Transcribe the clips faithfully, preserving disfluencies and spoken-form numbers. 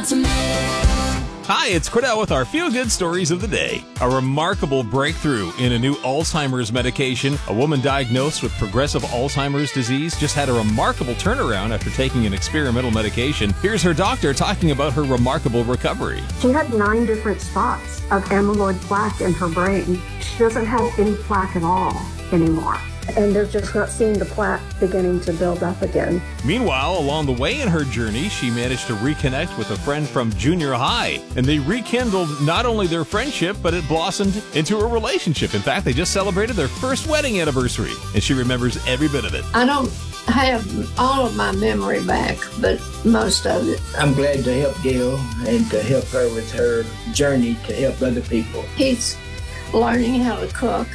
out to me. Hi, it's Cordell with our Feel Good Stories of the Day. A remarkable breakthrough in a new Alzheimer's medication. A woman diagnosed with progressive Alzheimer's disease just had a remarkable turnaround after taking an experimental medication. Here's her doctor talking about her remarkable recovery. She had nine different spots of amyloid plaque in her brain. She doesn't have any plaque at all anymore. And they're just not seeing the plaque beginning to build up again. Meanwhile, along the way in her journey, she managed to reconnect with a friend from junior high. And they rekindled not only their friendship, but it blossomed into a relationship. In fact, they just celebrated their first wedding anniversary. And she remembers every bit of it. I don't have all of my memory back, but most of it. I'm glad to help Gail and to help her with her journey to help other people. He's learning how to cook.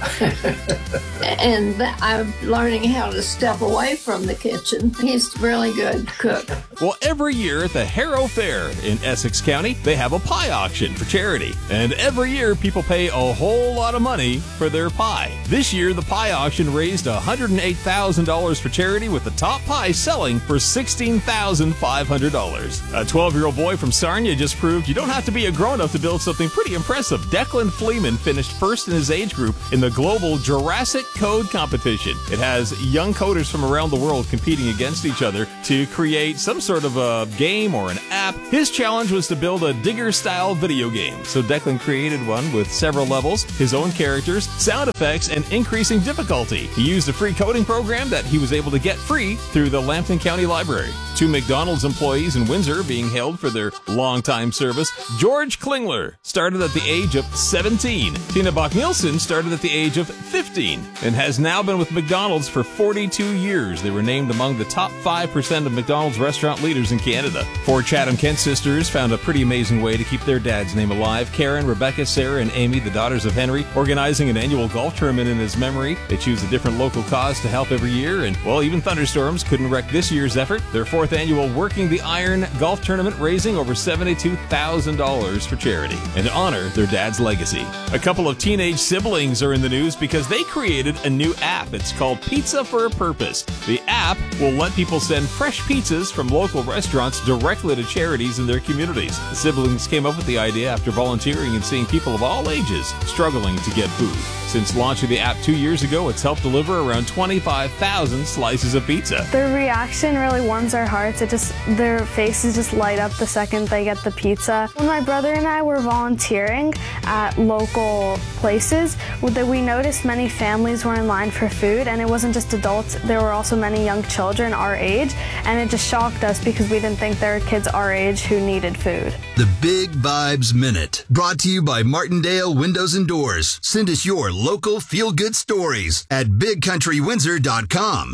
And I'm learning how to step away from the kitchen. He's a really good cook. Well, every year at the Harrow Fair in Essex County, they have a pie auction for charity. And every year, people pay a whole lot of money for their pie. This year, the pie auction raised one hundred eight thousand dollars for charity, with the top pie selling for sixteen thousand five hundred dollars. A twelve-year-old boy from Sarnia just proved you don't have to be a grown-up to build something pretty impressive. Declan Fleeman finished first in his age group in the Global Jurassic Code Competition. It has young coders from around the world competing against each other to create some sort of a game or an app. His challenge was to build a Digger-style video game. So Declan created one with several levels, his own characters, sound effects, and increasing difficulty. He used a free coding program that he was able to get free through the Lambton County Library. Two McDonald's employees in Windsor being held for their long-time service. George Klingler started at the age of seventeen. Tina Bach-Nielsen started at the age of fifteen and has now been with McDonald's for forty-two years. They were named among the top five percent of McDonald's restaurant leaders in Canada. Four Chatham-Kent sisters found a pretty amazing way to keep their dad's name alive. Karen, Rebecca, Sarah, and Amy, the daughters of Henry, organizing an annual golf tournament in his memory. They choose a different local cause to help every year, and, well, even thunderstorms couldn't wreck this year's effort. Their fourth annual Working the Iron golf tournament, raising over seventy-two thousand dollars for charity and to honor their dad's legacy. A couple of teenage siblings are in the news because they created a new app. It's called Pizza for a Purpose. The app will let people send fresh pizzas from local restaurants directly to charities in their communities. The siblings came up with the idea after volunteering and seeing people of all ages struggling to get food. Since launching the app two years ago, it's helped deliver around twenty-five thousand slices of pizza. The reaction really warms our hearts. It just, their faces just light up the second they get the pizza. When my brother and I were volunteering at local places, we noticed many families were in line for food, and it wasn't just adults, there were also many young children our age, and it just shocked us because we didn't think there were kids our age who needed food. The Big Vibes Minute, brought to you by Martindale Windows and Doors. Send us your local feel-good stories at big country windsor dot com.